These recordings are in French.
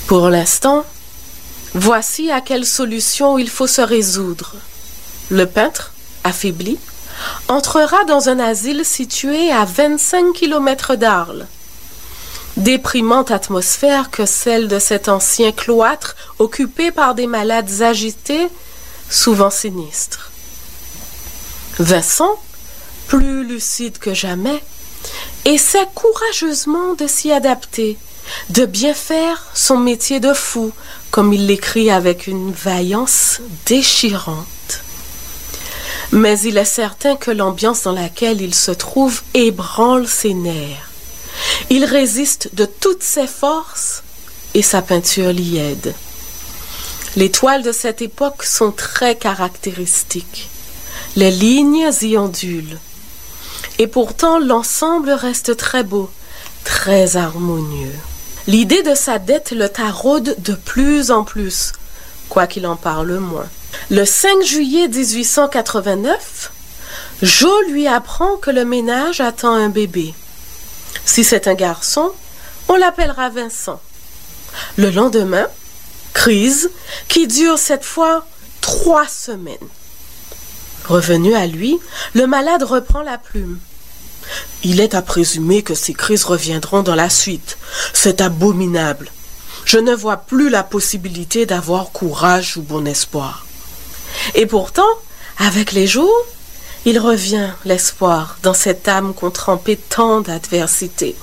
Pour l'instant, voici à quelle solution il faut se résoudre. Le peintre, affaibli, entrera dans un asile situé à 25 km d'Arles. Déprimante atmosphère que celle de cet ancien cloître occupé par des malades agités, souvent sinistres. Vincent, plus lucide que jamais, essaie courageusement de s'y adapter, de bien faire son métier de fou, comme il l'écrit avec une vaillance déchirante. Mais il est certain que l'ambiance dans laquelle il se trouve ébranle ses nerfs. Il résiste de toutes ses forces et sa peinture l'y aide. Les toiles de cette époque sont très caractéristiques. Les lignes y ondulent. Et pourtant, l'ensemble reste très beau, très harmonieux. L'idée de sa dette le taraude de plus en plus, quoiqu'il en parle moins. Le 5 juillet 1889, Jo lui apprend que le ménage attend un bébé. Si c'est un garçon, on l'appellera Vincent. Le lendemain, crise qui dure cette fois 3 semaines. Revenu à lui, le malade reprend la plume. Il est à présumer que ces crises reviendront dans la suite. C'est abominable. Je ne vois plus la possibilité d'avoir courage ou bon espoir. Et pourtant, avec les jours, il revient l'espoir dans cette âme qu'ont trempé tant d'adversités.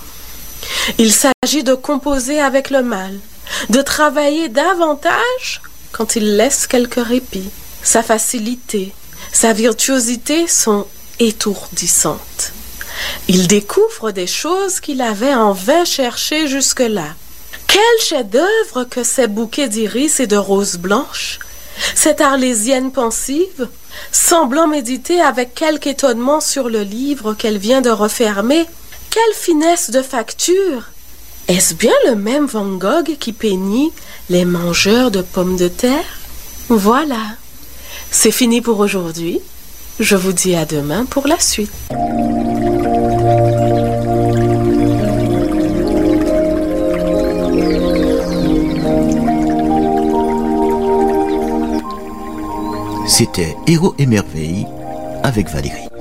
Il s'agit de composer avec le mal, de travailler davantage quand il laisse quelques répits. Sa facilité, sa virtuosité sont étourdissantes. Il découvre des choses qu'il avait en vain cherchées jusque-là. Quel chef-d'œuvre que ces bouquets d'iris et de roses blanches, cette arlésienne pensive, semblant méditer avec quelque étonnement sur le livre qu'elle vient de refermer. Quelle finesse de facture! Est-ce bien le même Van Gogh qui peignit les mangeurs de pommes de terre? Voilà, c'est fini pour aujourd'hui. Je vous dis à demain pour la suite. C'était Héros et Merveilles avec Valérie.